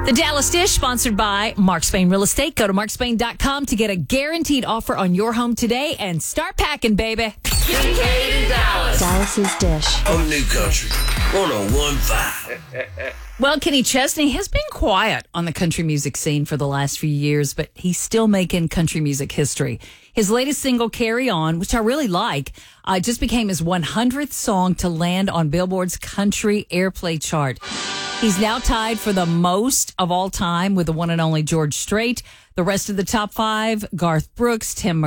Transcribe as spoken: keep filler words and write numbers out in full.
The Dallas Dish, sponsored by Mark Spain Real Estate. Go to mark spain dot com to get a guaranteed offer on your home today and start packing, baby. Kincaid in Dallas. Dallas's Dish. On New Country one oh one point five. Well, Kenny Chesney has been quiet on the country music scene for the last few years, but he's still making country music history. His latest single, Carry On, which I really like, uh, just became his one hundredth song to land on Billboard's country airplay chart. He's now tied for the most of all time with the one and only George Strait. The rest of the top five, Garth Brooks, Tim